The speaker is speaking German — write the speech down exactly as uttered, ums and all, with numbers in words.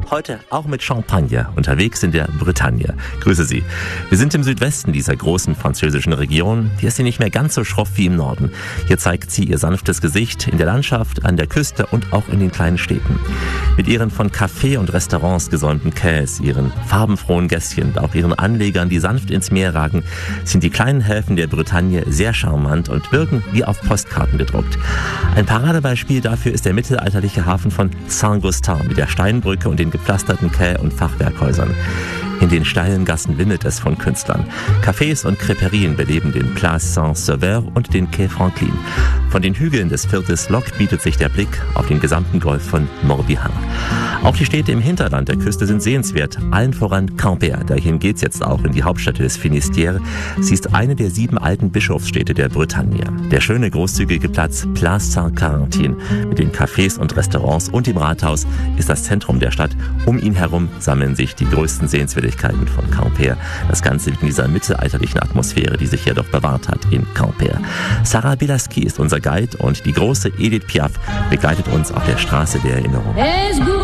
Heute auch mit Champagne, unterwegs in der Bretagne. Grüße Sie. Wir sind im Südwesten dieser großen französischen Region. Hier ist sie nicht mehr ganz so schroff wie im Norden. Hier zeigt sie ihr sanftes Gesicht in der Landschaft, an der Küste und auch in den kleinen Städten. Mit ihren von Café und Restaurants gesäumten Quais, ihren farbenfrohen Gässchen und auch ihren Anlegern, die sanft ins Meer ragen, sind die kleinen Häfen der Bretagne sehr charmant und wirken wie auf Postkarten gedruckt. Ein Paradebeispiel dafür ist der mittelalterliche Hafen von Saint-Goustan mit der Steinbrücke und den gepflasterten Quais und Fachwerkhäusern. In den steilen Gassen wimmelt es von Künstlern. Cafés und Crêperien beleben den Place Saint-Sauveur und den Quai Franklin. Von den Hügeln des Viertels Lok bietet sich der Blick auf den gesamten Golf von Morbihan. Auch die Städte im Hinterland der Küste sind sehenswert, allen voran Quimper. Dahin geht's jetzt auch, in die Hauptstadt des Finistère. Sie ist eine der sieben alten Bischofsstädte der Bretagne. Der schöne, großzügige Platz Place Saint-Quentin mit den Cafés und Restaurants und dem Rathaus ist das Zentrum der Stadt. Um ihn herum sammeln sich die größten Sehenswürdigkeiten von Quimper. Das Ganze liegt in dieser mittelalterlichen Atmosphäre, die sich hier doch bewahrt hat in Quimper. Sarah Bielaski ist unser Guide und die große Edith Piaf begleitet uns auf der Straße der Erinnerung.